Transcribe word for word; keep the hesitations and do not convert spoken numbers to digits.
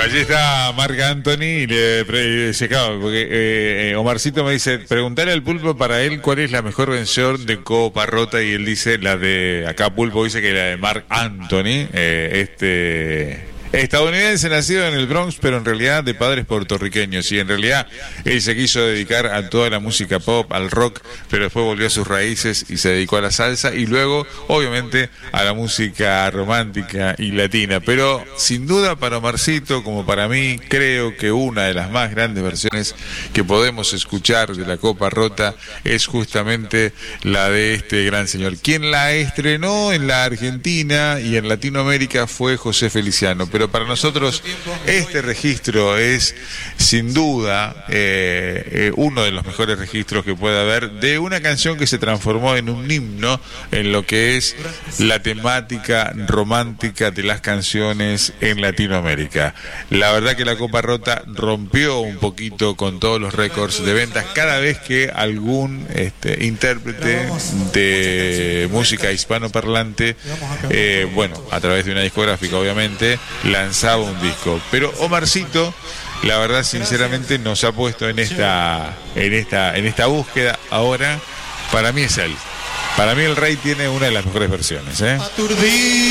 allí está Marc Anthony y le pre- se acaba, porque eh, Omarcito me dice, preguntarle al Pulpo para él cuál es la mejor versión de Copa Rota, y él dice la de, acá Pulpo dice que la de Marc Anthony, eh, este... estadounidense, nacido en el Bronx, pero en realidad de padres puertorriqueños, y en realidad él se quiso dedicar a toda la música pop, al rock, pero después volvió a sus raíces y se dedicó a la salsa, y luego obviamente a la música romántica y latina. Pero sin duda para Omarcito, como para mí, creo que una de las más grandes versiones que podemos escuchar de la Copa Rota es justamente la de este gran señor. Quien la estrenó en la Argentina y en Latinoamérica fue José Feliciano, pero para nosotros este registro es sin duda eh, eh, uno de los mejores registros que puede haber de una canción que se transformó en un himno en lo que es la temática romántica de las canciones en Latinoamérica. La verdad que la Copa Rota rompió un poquito con todos los récords de ventas cada vez que algún este, intérprete de música hispanoparlante, eh, bueno, a través de una discográfica obviamente, lanzaba un disco. Pero Omarcito, la verdad, sinceramente, nos ha puesto en esta, en esta, en esta búsqueda. Ahora, para mí es él. Para mí el Rey tiene una de las mejores versiones, ¿eh?